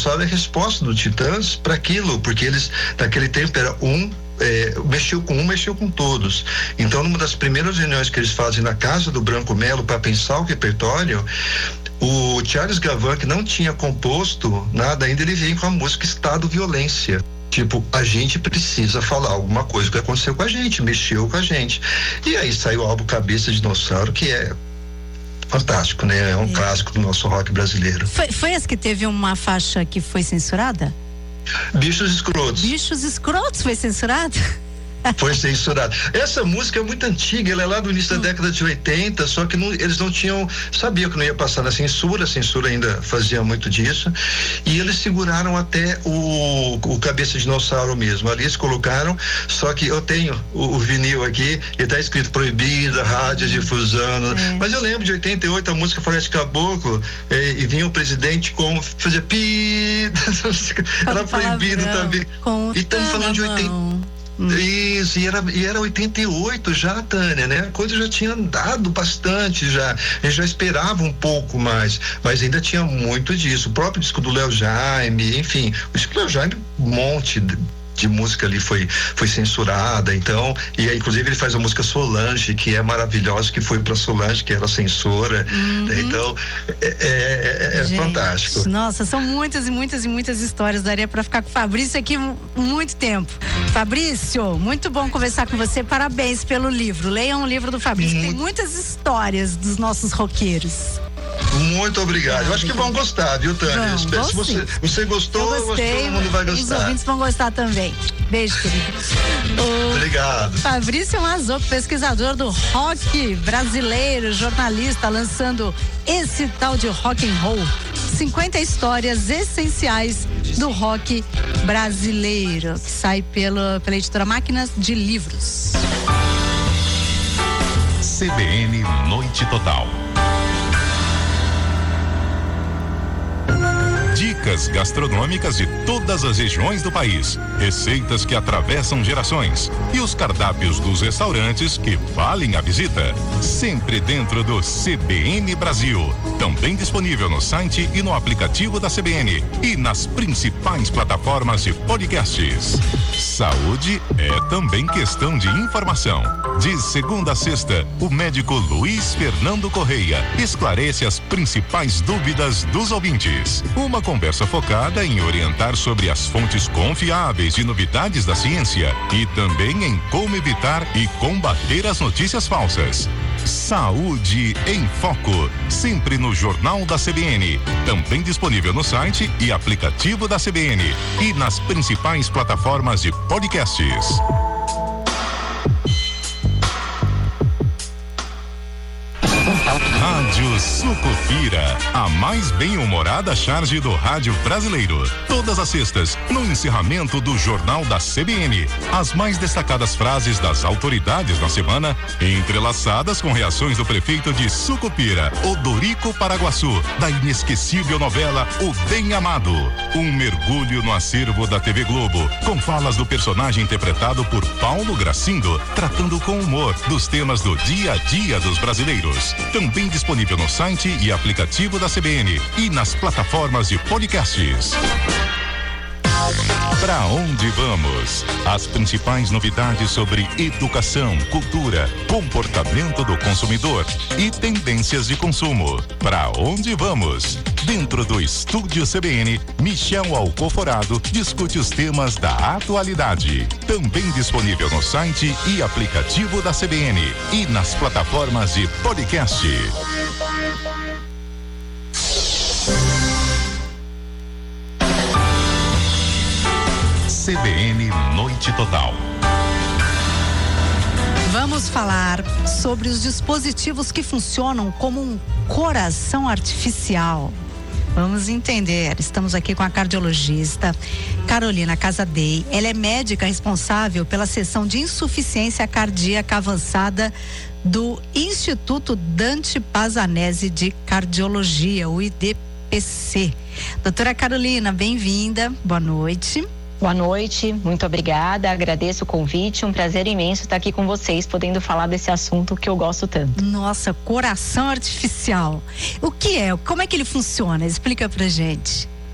Dinossauro é a resposta do Titãs para aquilo, porque eles, naquele tempo, era mexeu com todos. Então, numa das primeiras reuniões que eles fazem na casa do Branco Melo para pensar o repertório, o Charles Gavan, que não tinha composto nada ainda, ele vem com a música Estado Violência. Tipo, a gente precisa falar alguma coisa que aconteceu com a gente, mexeu com a gente. E aí saiu o álbum Cabeça de Dinossauro, que é fantástico, né? É um clássico do nosso rock brasileiro. Foi esse que teve uma faixa que foi censurada? Bichos Escrotos. Bichos Escrotos foi censurado? Foi censurado. Essa música é muito antiga, ela é lá do início da década de 80, só que eles não tinham, sabiam que não ia passar na censura, a censura ainda fazia muito disso, e eles seguraram até o Cabeça de Dinossauro mesmo, ali eles colocaram, só que eu tenho o vinil aqui, e tá escrito proibida, rádio difusão, mas eu lembro de 88, a música Floresta de Caboclo, e vinha o presidente fazia pi, era proibido também, e estamos falando de 80. Isso, e era 88 já, Tânia, né? A coisa já tinha andado bastante já, a gente já esperava um pouco mais, mas ainda tinha muito disso. O próprio disco do Léo Jaime, enfim, o disco do Léo Jaime, um monte de música ali foi censurada, então, e aí, inclusive, ele faz a música Solange, que é maravilhosa, que foi pra Solange, que era censora, então, gente, fantástico. Nossa, são muitas e muitas e muitas histórias, daria pra ficar com o Fabrício aqui muito tempo. Fabrício, muito bom conversar com você, parabéns pelo livro, leiam o livro do Fabrício, tem muitas histórias dos nossos roqueiros. Muito obrigado. Eu acho que vão gostar, viu, Tânia? Se você gostou, eu gostei, todo mundo vai gostar. Os ouvintes vão gostar também. Beijo, querido. Obrigado. Fabrício Mazocco, pesquisador do rock brasileiro, jornalista, lançando esse tal de rock and roll. 50 histórias essenciais do rock brasileiro, que sai pela editora Máquinas de Livros. CBN Noite Total. Dicas gastronômicas de todas as regiões do país, receitas que atravessam gerações e os cardápios dos restaurantes que valem a visita. Sempre dentro do CBN Brasil. Também disponível no site e no aplicativo da CBN e nas principais plataformas de podcasts. Saúde é também questão de informação. De segunda a sexta, o médico Luiz Fernando Correia esclarece as principais dúvidas dos ouvintes. Uma conversa focada em orientar sobre as fontes confiáveis de novidades da ciência e também em como evitar e combater as notícias falsas. Saúde em Foco, sempre no Jornal da CBN, também disponível no site e aplicativo da CBN e nas principais plataformas de podcasts. Rádio Sucupira, a mais bem-humorada charge do rádio brasileiro. Todas as sextas, no encerramento do Jornal da CBN, as mais destacadas frases das autoridades da semana, entrelaçadas com reações do prefeito de Sucupira, Odorico Paraguaçu, da inesquecível novela O Bem Amado. Um mergulho no acervo da TV Globo, com falas do personagem interpretado por Paulo Gracindo, tratando com humor dos temas do dia a dia dos brasileiros. Também disponível no site e aplicativo da CBN e nas plataformas de podcasts. Pra onde vamos? As principais novidades sobre educação, cultura, comportamento do consumidor e tendências de consumo. Pra onde vamos? Dentro do Estúdio CBN, Michel Alcoforado discute os temas da atualidade. Também disponível no site e aplicativo da CBN e nas plataformas de podcast. CBN Noite Total. Vamos falar sobre os dispositivos que funcionam como um coração artificial. Vamos entender. Estamos aqui com a cardiologista Carolina Casadei. Ela é médica responsável pela seção de insuficiência cardíaca avançada do Instituto Dante Pazanese de Cardiologia, o IDPC. Doutora Carolina, bem-vinda. Boa noite. Boa noite, muito obrigada, agradeço o convite, um prazer imenso estar aqui com vocês, podendo falar desse assunto que eu gosto tanto. Nossa, coração artificial, o que é? Como é que ele funciona? Explica pra gente.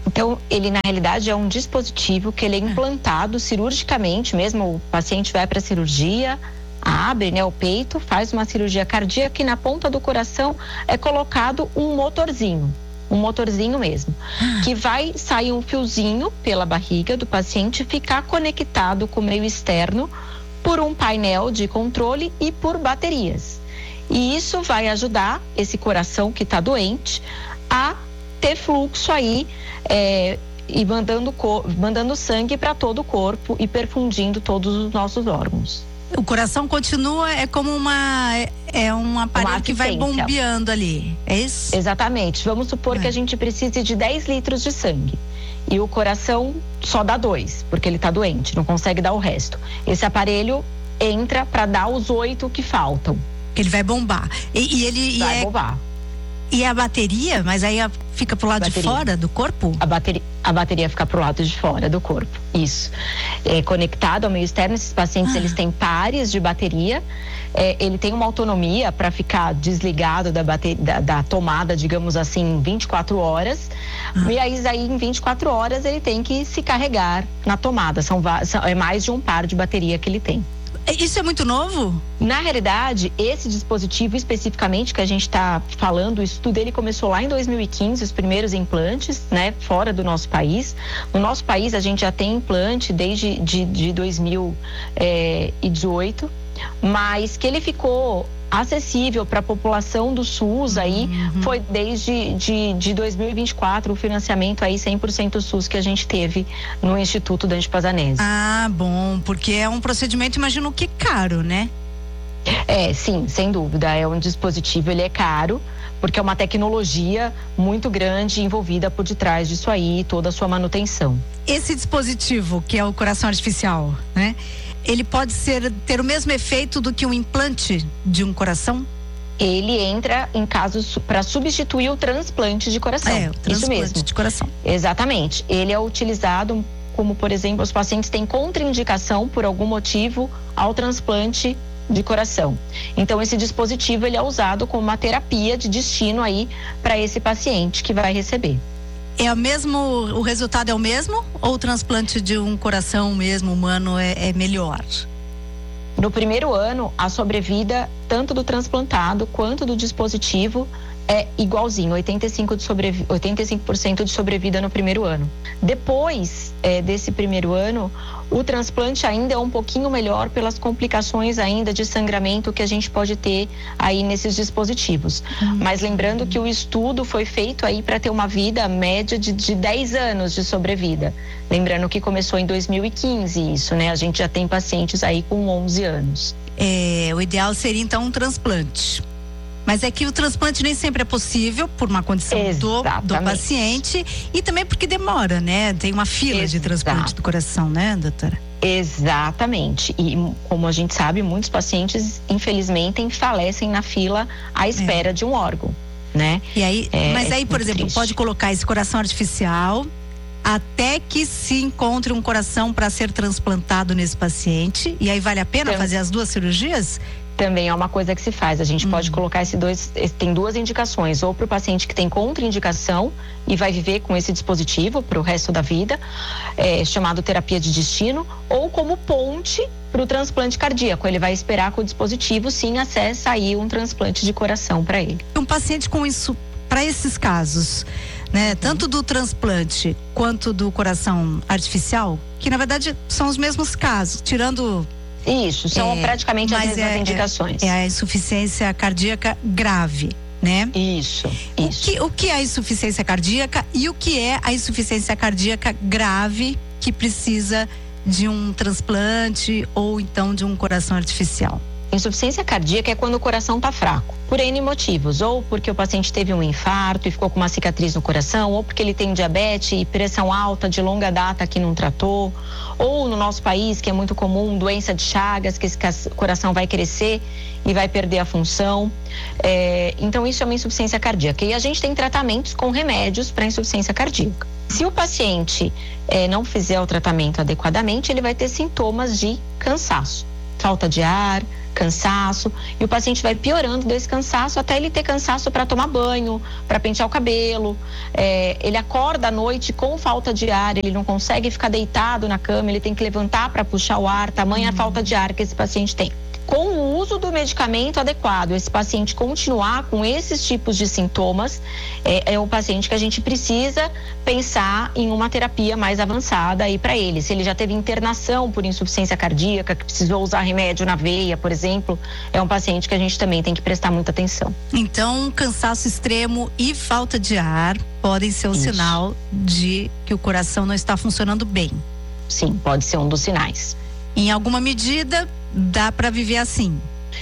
Então, ele na realidade é um dispositivo que ele é implantado cirurgicamente, mesmo o paciente vai para a cirurgia, abre, né, o peito, faz uma cirurgia cardíaca e na ponta do coração é colocado um motorzinho mesmo, que vai sair um fiozinho pela barriga do paciente, ficar conectado com o meio externo por um painel de controle e por baterias. E isso vai ajudar esse coração que está doente a ter fluxo aí e mandando sangue para todo o corpo e perfundindo todos os nossos órgãos. O coração continua, é como um aparelho que vai bombeando ali, é isso? Exatamente. Vamos supor que a gente precise de 10 litros de sangue e o coração só dá 2, porque ele está doente, não consegue dar o resto. Esse aparelho entra para dar os 8 que faltam. Ele vai bombar. Vai bombar. E a bateria, mas aí fica pro lado de fora do corpo? A bateria fica pro lado de fora do corpo, isso. É conectado ao meio externo, esses pacientes eles têm pares de bateria, ele tem uma autonomia para ficar desligado da tomada, digamos assim, 24 horas, e aí em 24 horas ele tem que se carregar na tomada, é mais de um par de bateria que ele tem. Isso é muito novo? Na realidade, esse dispositivo especificamente que a gente está falando, o estudo dele começou lá em 2015, os primeiros implantes, né, fora do nosso país. No nosso país, a gente já tem implante desde de 2018, mas que ele ficou acessível para a população do SUS aí foi desde de 2024 o financiamento aí 100% SUS que a gente teve no Instituto Dante Pazzanese. Ah, bom, porque é um procedimento, imagino que caro, né? Sim, sem dúvida, é um dispositivo, ele é caro, porque é uma tecnologia muito grande envolvida por detrás disso aí, toda a sua manutenção. Esse dispositivo, que é o coração artificial, né? Ele pode ter o mesmo efeito do que um implante de um coração? Ele entra em casos para substituir o transplante de coração. O transplante isso mesmo. De coração. Exatamente. Ele é utilizado como, por exemplo, os pacientes têm contraindicação por algum motivo ao transplante de coração. Então, esse dispositivo ele é usado como uma terapia de destino aí para esse paciente que vai receber. O resultado é o mesmo ou o transplante de um coração mesmo humano é melhor? No primeiro ano, a sobrevida tanto do transplantado quanto do dispositivo é igualzinho, 85% de sobrevida no primeiro ano. Depois desse primeiro ano, o transplante ainda é um pouquinho melhor pelas complicações ainda de sangramento que a gente pode ter aí nesses dispositivos. Mas lembrando que o estudo foi feito aí para ter uma vida média de 10 anos de sobrevida. Lembrando que começou em 2015 isso, né? A gente já tem pacientes aí com 11 anos. O ideal seria então um transplante. Mas é que o transplante nem sempre é possível por uma condição do paciente e também porque demora, né? Tem uma fila de transplante do coração, né, doutora? Exatamente. E como a gente sabe, muitos pacientes, infelizmente, falecem na fila à espera de um órgão, né? E aí, por exemplo, pode colocar esse coração artificial até que se encontre um coração para ser transplantado nesse paciente, e aí vale a pena fazer as duas cirurgias? Também é uma coisa que se faz. A gente pode colocar tem duas indicações, ou para o paciente que tem contraindicação e vai viver com esse dispositivo para o resto da vida, chamado terapia de destino, ou como ponte para o transplante cardíaco. Ele vai esperar com o dispositivo, sim, até sair um transplante de coração para ele. Um paciente com isso, para esses casos, né, tanto do transplante quanto do coração artificial, que na verdade são os mesmos casos, tirando... Isso, são praticamente as mesmas indicações. É a insuficiência cardíaca grave, né? Isso. O que é a insuficiência cardíaca e o que é a insuficiência cardíaca grave que precisa de um transplante ou então de um coração artificial? Insuficiência cardíaca é quando o coração está fraco, por N motivos, ou porque o paciente teve um infarto e ficou com uma cicatriz no coração, ou porque ele tem diabetes e pressão alta de longa data que não tratou, ou no nosso país, que é muito comum, doença de Chagas, que esse coração vai crescer e vai perder a função. Então isso é uma insuficiência cardíaca. E a gente tem tratamentos com remédios para insuficiência cardíaca. Se o paciente não fizer o tratamento adequadamente, ele vai ter sintomas de cansaço, falta de ar, cansaço, e o paciente vai piorando desse cansaço até ele ter cansaço para tomar banho, para pentear o cabelo. Ele acorda à noite com falta de ar, ele não consegue ficar deitado na cama, ele tem que levantar para puxar o ar, tamanha a falta de ar que esse paciente tem. Com o uso do medicamento adequado, esse paciente continuar com esses tipos de sintomas, é um paciente que a gente precisa pensar em uma terapia mais avançada aí para ele. Se ele já teve internação por insuficiência cardíaca, que precisou usar remédio na veia, por exemplo, é um paciente que a gente também tem que prestar muita atenção. Então, cansaço extremo e falta de ar podem ser um sinal de que o coração não está funcionando bem. Sim, pode ser um dos sinais. Em alguma medida, dá para viver assim?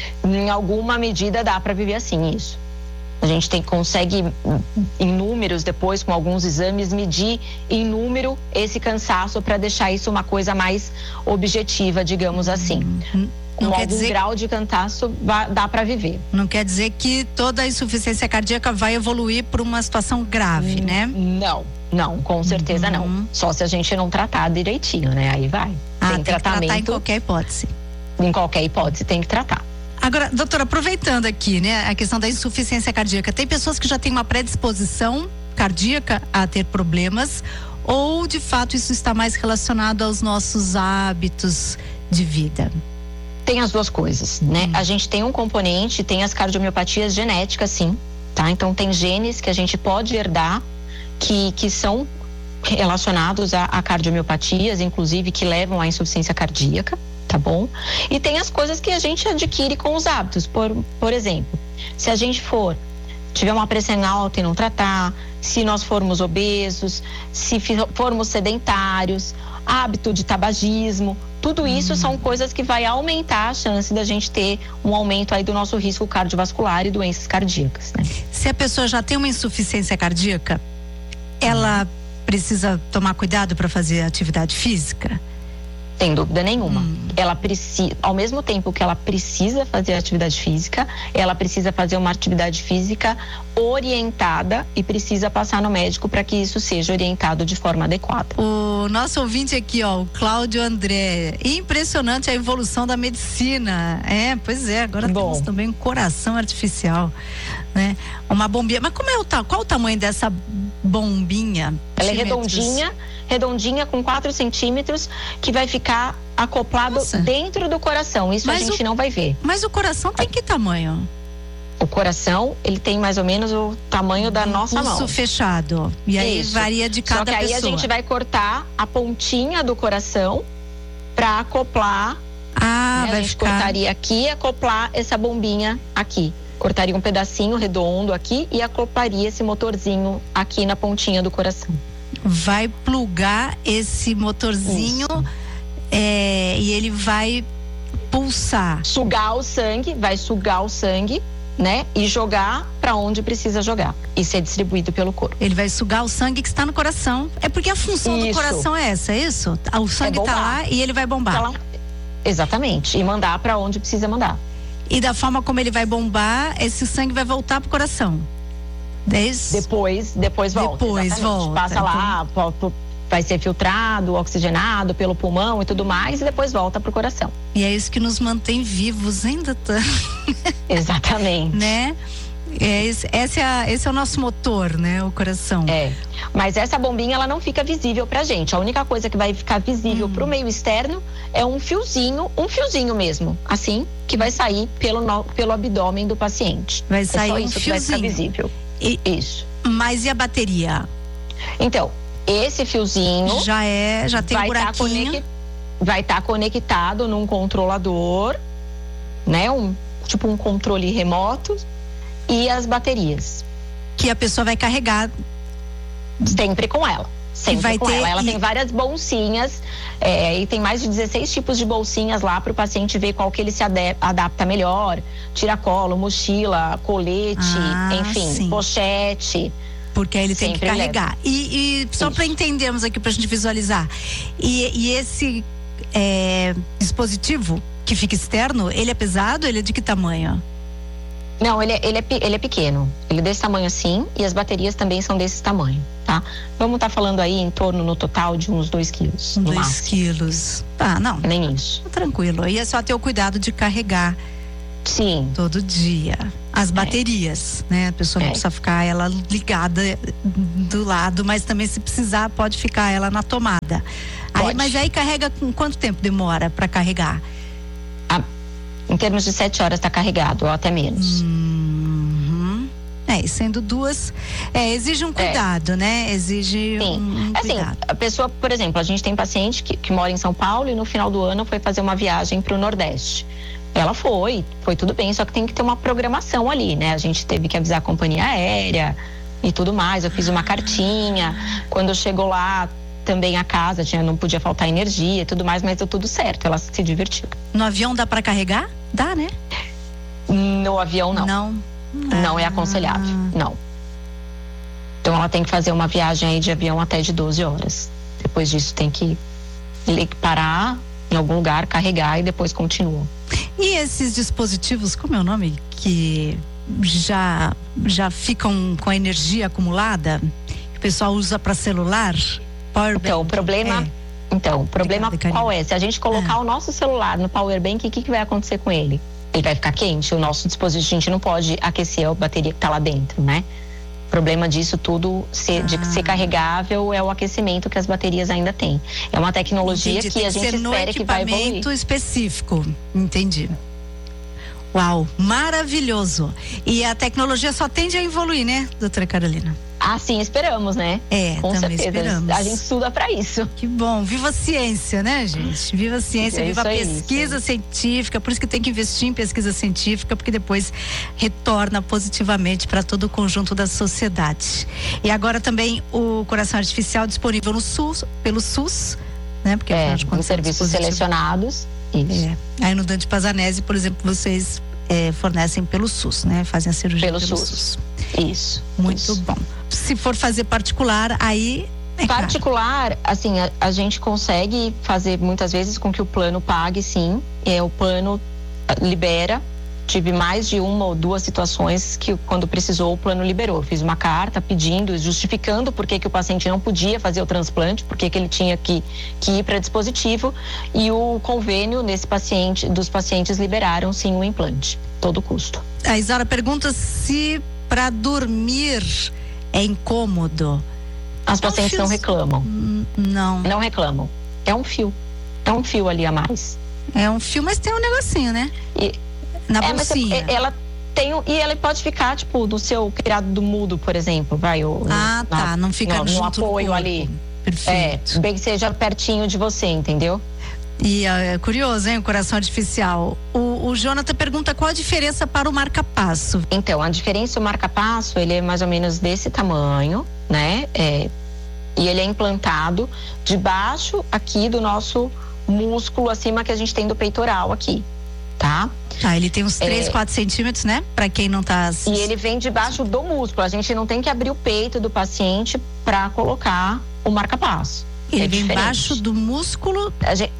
Em alguma medida dá para viver assim, isso. A gente consegue, em números, depois com alguns exames, medir em número esse cansaço para deixar isso uma coisa mais objetiva, digamos assim. Com algum grau de cansaço, dá para viver. Não quer dizer que toda a insuficiência cardíaca vai evoluir para uma situação grave, né? Não, com certeza não. Só se a gente não tratar direitinho, né? Aí vai. Tem que tratar em qualquer hipótese. Em qualquer hipótese tem que tratar. Agora, doutora, aproveitando aqui, né, a questão da insuficiência cardíaca, tem pessoas que já têm uma predisposição cardíaca a ter problemas, ou de fato isso está mais relacionado aos nossos hábitos de vida? Tem as duas coisas, né? A gente tem um componente, tem as cardiomiopatias genéticas, sim, tá? Então tem genes que a gente pode herdar que são relacionados a cardiomiopatias, inclusive que levam à insuficiência cardíaca, tá bom? E tem as coisas que a gente adquire com os hábitos, por exemplo, se a gente tiver uma pressão alta e não tratar, se nós formos obesos, se formos sedentários, hábito de tabagismo, tudo isso são coisas que vai aumentar a chance da gente ter um aumento aí do nosso risco cardiovascular e doenças cardíacas, né? Se a pessoa já tem uma insuficiência cardíaca, ela precisa tomar cuidado para fazer atividade física? Sem dúvida nenhuma. Ela precisa, ao mesmo tempo que ela precisa fazer atividade física, ela precisa fazer uma atividade física orientada e precisa passar no médico para que isso seja orientado de forma adequada. O nosso ouvinte aqui, ó, o Cláudio André, impressionante a evolução da medicina. Pois é, agora temos também um coração artificial, né? Uma bombinha, mas qual o tamanho dessa bombinha? Ela é redondinha com 4 centímetros, que vai ficar acoplado dentro do coração. Isso mas a gente não vai ver. Mas o coração tem que tamanho? O coração, ele tem mais ou menos o tamanho da nossa mão. Pulso fechado. E aí varia de cada pessoa. Só que aí a gente vai cortar a pontinha do coração para acoplar. Vai a gente cortaria aqui e acoplar essa bombinha aqui. Cortaria um pedacinho redondo aqui e acoplaria esse motorzinho aqui na pontinha do coração. Vai plugar esse motorzinho e ele vai pulsar. Vai sugar o sangue, né? E jogar para onde precisa jogar e ser distribuído pelo corpo. Ele vai sugar o sangue que está no coração. É porque a função do coração é essa, é isso? O sangue está lá e ele vai bombar. Tá lá. Exatamente. E mandar para onde precisa mandar. E da forma como ele vai bombar, esse sangue vai voltar pro coração. Depois volta. Passa lá, vai ser filtrado, oxigenado pelo pulmão e tudo mais, e depois volta pro coração. E é isso que nos mantém vivos ainda. Exatamente. Né? Esse é o nosso motor, né? O coração. Mas essa bombinha, ela não fica visível pra gente. A única coisa que vai ficar visível pro meio externo é um fiozinho mesmo, assim, que vai sair pelo abdômen do paciente. Vai sair só isso que vai ficar visível. Isso. Mas e a bateria? Então, esse fiozinho já tem um buraquinho. Vai estar conectado num controlador, né? Tipo um controle remoto, e as baterias. Que a pessoa vai carregar. Sempre com ela. Ela tem várias bolsinhas, e tem mais de 16 tipos de bolsinhas lá para o paciente ver qual que ele se adapta melhor. Tiracolo, mochila, colete, enfim, pochete. Porque aí ele tem que carregar. E só para entendermos aqui, para a gente visualizar. E esse dispositivo que fica externo, ele é pesado? Ele é de que tamanho? Não, ele é pequeno. Ele é desse tamanho assim, e as baterias também são desse tamanho, tá? Vamos estar falando aí em torno, no total, de uns 2 quilos. 2 quilos. Tá, não. Nem isso. Tranquilo. Aí é só ter o cuidado de carregar Sim. Todo dia. As baterias, né? A pessoa não precisa ficar ela ligada do lado, mas também se precisar pode ficar ela na tomada. Aí, mas aí carrega com quanto tempo demora para carregar? Em termos de 7 horas está carregado, ou até menos. E sendo 2, exige um cuidado, né? Exige um cuidado. A pessoa, por exemplo, a gente tem paciente que mora em São Paulo e no final do ano foi fazer uma viagem para o Nordeste. Ela foi tudo bem, só que tem que ter uma programação ali, né? A gente teve que avisar a companhia aérea e tudo mais. Eu fiz uma cartinha. Quando chegou lá, também a casa não podia faltar energia e tudo mais, mas deu tudo certo. Ela se divertiu. No avião dá para carregar? Dá, né? No avião, não. Não é aconselhável, não. Então ela tem que fazer uma viagem aí de avião até de 12 horas. Depois disso tem que parar em algum lugar, carregar e depois continua. E esses dispositivos, como é o nome? Que já ficam com a energia acumulada? Que o pessoal usa para celular? Então, o problema qual é? Se a gente colocar o nosso celular no powerbank, o que vai acontecer com ele? Ele vai ficar quente. O nosso dispositivo, a gente não pode aquecer a bateria que está lá dentro, né? O problema disso tudo, de ser carregável, é o aquecimento que as baterias ainda têm. É uma tecnologia que a gente espera que vai evoluir. Equipamento específico. Entendi. Uau, maravilhoso. E a tecnologia só tende a evoluir, né, doutora Carolina? Sim, esperamos, né? Com também certeza. Esperamos. A gente estuda para isso. Que bom. Viva a ciência, né, gente? Viva a ciência, viva a pesquisa científica. Por isso que tem que investir em pesquisa científica, porque depois retorna positivamente para todo o conjunto da sociedade. E agora também o coração artificial disponível no SUS, pelo SUS, né? Porque em serviços selecionados. Isso. Aí no Dante Pazanese, por exemplo, vocês fornecem pelo SUS, né? Fazem a cirurgia pelo SUS. Isso. Muito bom. Se for fazer particular, aí particular, assim, a gente consegue fazer muitas vezes com que o plano pague, sim. O plano libera. Tive mais de 1 ou 2 situações que, quando precisou, o plano liberou. Fiz uma carta pedindo, justificando por que o paciente não podia fazer o transplante, por que ele tinha que ir para dispositivo, e o convênio dos pacientes liberaram, sim, o implante, todo o custo. A Isaura pergunta se para dormir é incômodo. As pacientes não reclamam. Não. Não reclamam. É um fio. É um fio ali a mais. É um fio, mas tem um negocinho, né? Na bolsinha. Mas ela tem e ela pode ficar, tipo, do seu criado do mudo, por exemplo, não fica no apoio ali. Perfeito. Bem que seja pertinho de você, entendeu? E é curioso, hein, o coração artificial. O Jonathan pergunta qual a diferença para o marca-passo. Então, a diferença do marca-passo, ele é mais ou menos desse tamanho, né? E ele é implantado debaixo aqui do nosso músculo acima que a gente tem do peitoral aqui, tá? Ele tem uns 3, 4 centímetros, né? Para quem não tá... E ele vem debaixo do músculo. A gente não tem que abrir o peito do paciente para colocar o marca-passo. Ele vem embaixo do músculo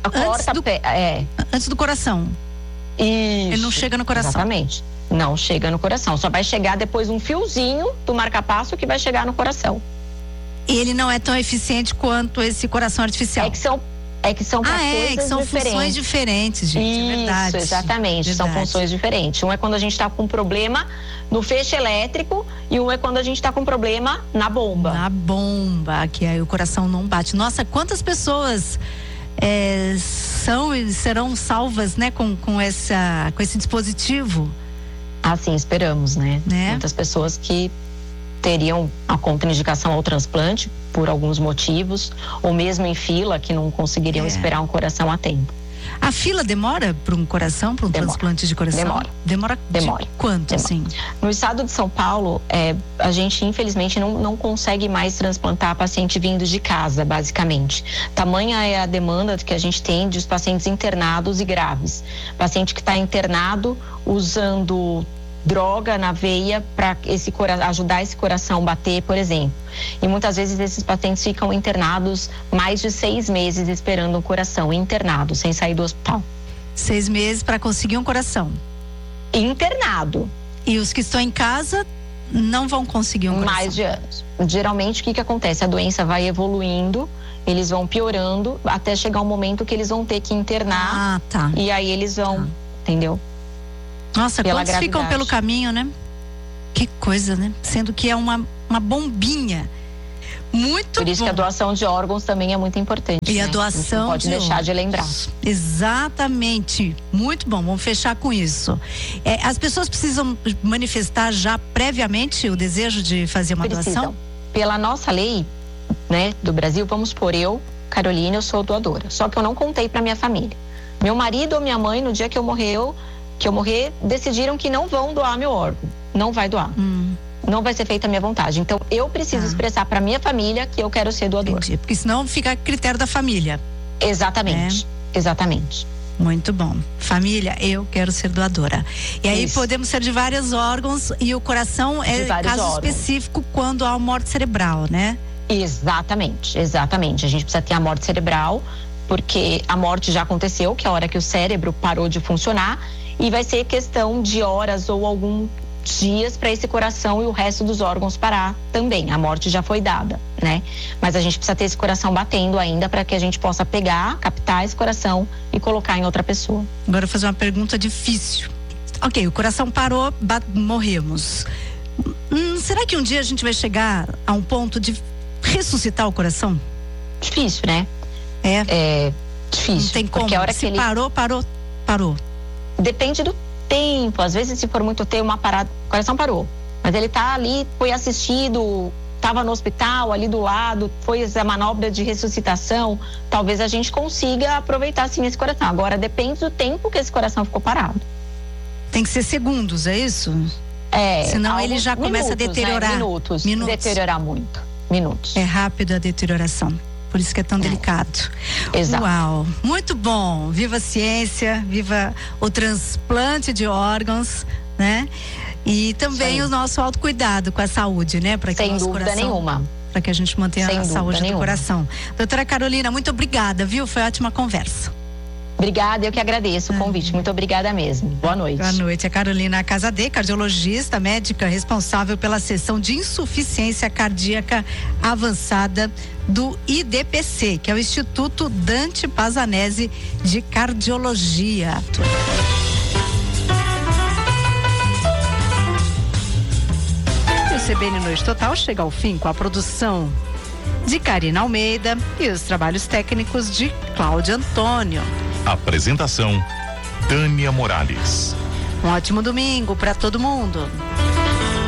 antes do coração. Isso. Ele não chega no coração. Exatamente. Não chega no coração. Só vai chegar depois um fiozinho do marca-passo que vai chegar no coração. E ele não é tão eficiente quanto esse coração artificial. É que são funções diferentes, gente. Isso, é verdade. Exatamente. Verdade. São funções diferentes. Um é quando a gente está com problema no feixe elétrico e um é quando a gente está com problema na bomba. Na bomba, que aí o coração não bate. Nossa, quantas pessoas são e serão salvas, né, com esse dispositivo? Assim, esperamos, né? Muitas pessoas que teriam a contraindicação ao transplante por alguns motivos, ou mesmo em fila, que não conseguiriam esperar um coração a tempo. A fila demora para um coração, para um transplante de coração? Demora. Quanto, assim? No estado de São Paulo, a gente infelizmente não consegue mais transplantar paciente vindo de casa, basicamente. Tamanha é a demanda que a gente tem dos pacientes internados e graves. Paciente que está internado usando droga na veia para ajudar esse coração bater, por exemplo. E muitas vezes esses pacientes ficam internados mais de 6 meses esperando um coração, internado, sem sair do hospital. 6 meses para conseguir um coração? Internado. E os que estão em casa não vão conseguir um coração? Mais de anos. Geralmente, o que acontece? A doença vai evoluindo, eles vão piorando, até chegar um momento que eles vão ter que internar. E aí eles vão, entendeu? Nossa, quantos ficam pelo caminho, né? Que coisa, né? Sendo que é uma bombinha. Muito bom. Por isso que a doação de órgãos também é muito importante. E a doação não pode deixar de lembrar. Exatamente. Muito bom, vamos fechar com isso. As pessoas precisam manifestar já previamente o desejo de fazer uma doação? Pela nossa lei, né, do Brasil, vamos supor, eu, Carolina, eu sou doadora. Só que eu não contei para minha família. Meu marido ou minha mãe, no dia que eu morrer, decidiram que não vão doar meu órgão. Não vai doar. Não vai ser feita a minha vontade. Então, eu preciso expressar para minha família que eu quero ser doador. Entendi, porque senão fica a critério da família. Exatamente. Exatamente. Muito bom. Família, eu quero ser doadora. E aí podemos ser de vários órgãos e o coração é caso específico quando há morte cerebral, né? Exatamente. A gente precisa ter a morte cerebral, porque a morte já aconteceu, que é a hora que o cérebro parou de funcionar, e vai ser questão de horas ou algum dias para esse coração e o resto dos órgãos parar também. A morte já foi dada, né? Mas a gente precisa ter esse coração batendo ainda para que a gente possa pegar, captar esse coração e colocar em outra pessoa. Agora eu vou fazer uma pergunta difícil. Ok, o coração parou, morremos. Será que um dia a gente vai chegar a um ponto de ressuscitar o coração? Difícil, né? É difícil. Não tem como. Porque a hora se que parou. Depende do tempo, às vezes se for muito tempo, uma parada, o coração parou, mas ele tá ali, foi assistido, estava no hospital ali do lado, foi essa manobra de ressuscitação, talvez a gente consiga aproveitar sim esse coração. Agora depende do tempo que esse coração ficou parado. Tem que ser segundos, é isso? Senão ele já começa a deteriorar. Né? Minutos. Deteriorar muito. Minutos. É rápido a deterioração. Por isso que é tão delicado. Exato. Uau, muito bom. Viva a ciência, viva o transplante de órgãos, né? E também o nosso autocuidado com a saúde, né? Para que sem dúvida nenhuma. Para que a gente mantenha a saúde do coração. Doutora Carolina, muito obrigada, viu? Foi ótima conversa. Obrigada, eu que agradeço o convite. Muito obrigada mesmo. Boa noite. Boa noite. A Carolina Casadei, cardiologista, médica responsável pela seção de insuficiência cardíaca avançada do IDPC, que é o Instituto Dante Pazanese de Cardiologia. O CBN Noite Total chega ao fim com a produção de Karina Almeida e os trabalhos técnicos de Cláudio Antônio. Apresentação: Tânia Morales. Um ótimo domingo para todo mundo.